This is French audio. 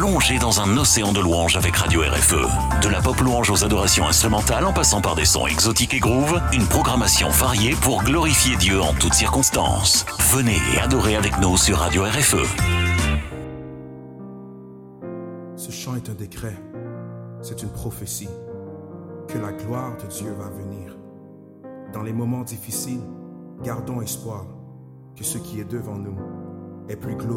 plongez dans un océan de louanges avec Radio RFE. De la pop louange aux adorations instrumentales en passant par des sons exotiques et groove, une programmation variée pour glorifier Dieu en toutes circonstances. Venez et adorez avec nous sur Radio RFE. Ce chant est un décret, c'est une prophétie, que la gloire de Dieu va venir. Dans les moments difficiles, gardons espoir que ce qui est devant nous est plus glorieux